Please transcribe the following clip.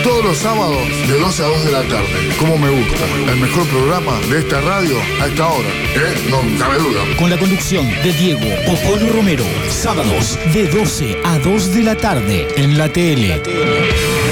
Todos los sábados de 12 a 2 de la tarde. Como me gusta. El mejor programa de esta radio a esta hora. No cabe duda. Con la conducción de Diego Popolo Romero. Sábados de 12 a 2 de la tarde en la tele.